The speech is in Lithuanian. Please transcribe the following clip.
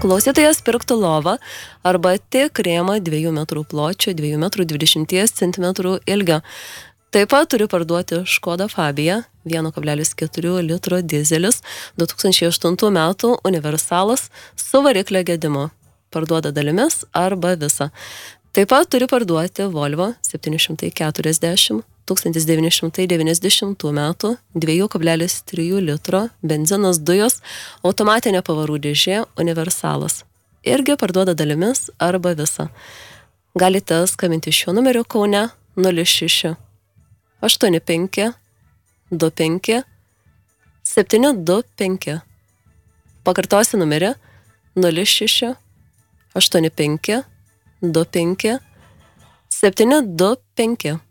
Klausytojas pirktų lovą arba tik rėmą 2 metrų pločio, 2 metrų 20 cm ilgio. Taip pat turi parduoti Škoda Fabia 1,4 litro dizelis 2008 metų universalas su variklio gedimu. Parduoda dalimis arba visą. Taip pat turi parduoti Volvo 740 1990 metų 2,3 litro benzinas dujos automatinė pavarų dėžė universalas. Irgi parduoda dalimis arba visą. Galite skambinti šiuo numeriu Kaune 06 85 25 725. Pakartosiu numerį 06 85 25 725.